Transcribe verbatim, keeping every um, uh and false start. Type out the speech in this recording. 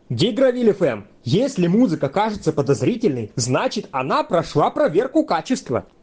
Гигровиль эф эм. Если музыка кажется подозрительной, значит она прошла проверку качества.